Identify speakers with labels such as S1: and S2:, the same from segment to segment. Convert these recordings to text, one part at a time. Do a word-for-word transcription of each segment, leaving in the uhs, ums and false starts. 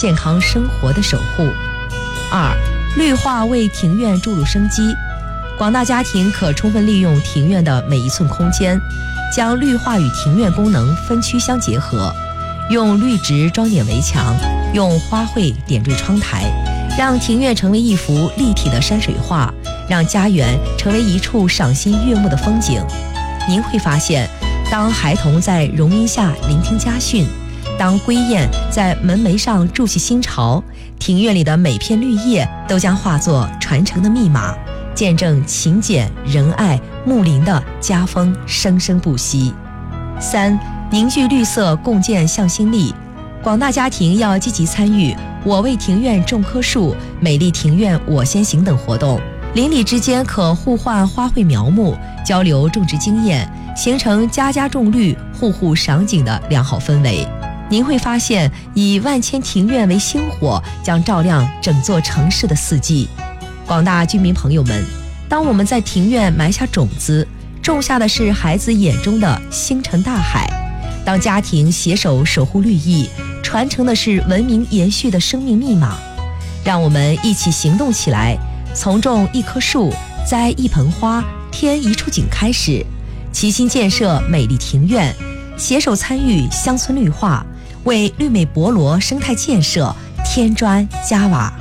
S1: 健康生活的守护。二、绿化为庭院注入生机。广大家庭可充分利用庭院的每一寸空间，将绿化与庭院功能分区相结合，用绿植装点围墙，用花卉点缀窗台，让庭院成为一幅立体的山水画，让家园成为一处赏心悦目的风景。您会发现，当孩童在榕荫下聆听家训，当归雁在门楣上筑起新巢，庭院里的每片绿叶都将化作传承的密码，见证勤俭仁爱睦邻的家风生生不息。三、凝聚绿色，共建向心力。广大家庭要积极参与我为庭院种棵树、美丽庭院我先行等活动，邻里之间可互换花卉苗木，交流种植经验，形成家家种绿、户户赏景的良好氛围。您会发现，以万千庭院为星火，将照亮整座城市的四季。广大居民朋友们，当我们在庭院埋下种子，种下的是孩子眼中的星辰大海；当家庭携手守护绿意，传承的是文明延续的生命密码。让我们一起行动起来，从种一棵树、栽一盆花、添一处景开始，齐心建设美丽庭院，携手参与乡村绿化，为绿美博罗生态建设添砖加瓦。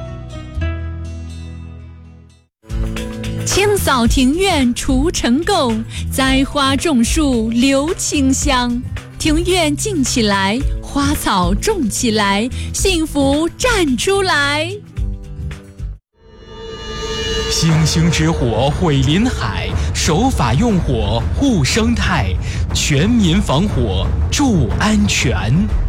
S2: 清扫庭院除尘垢，栽花种树留清香。庭院静起来，花草种起来，幸福站出来。
S3: 星星之火毁林海，守法用火护生态，全民防火助安全。